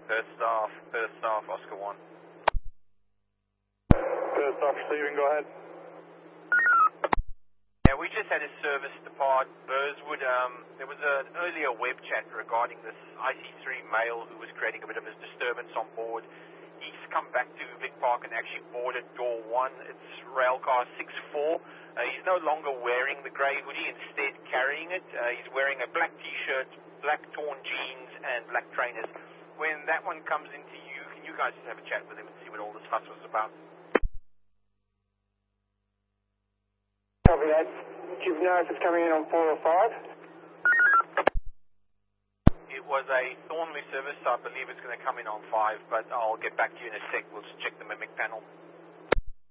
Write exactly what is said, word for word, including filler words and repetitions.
Perth staff, Perth staff, Oscar one. Perth staff receiving, go ahead. Yeah, we just had a service depart Burswood. Um, there was an earlier web chat regarding this I C three male who was creating a bit of a disturbance on board. He's come back to Vic Park and actually boarded door one. It's railcar six four. Uh, he's no longer wearing the grey hoodie, instead carrying it. Uh, he's wearing a black t-shirt, black torn jeans, and black trainers. When that one comes into you, can you guys just have a chat with him and see what all this fuss was about? Copy that. Do you know if it's coming in on four or five? It was a Thornley service, so I believe it's going to come in on five, but I'll get back to you in a sec. We'll just check the mimic panel.